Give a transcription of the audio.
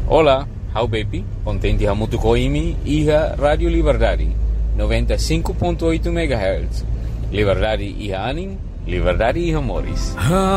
Olá, how baby, contente a muito coimi e a Rádio Liberdade, 95.8 MHz. Liberdade e anim, liberdade e amores.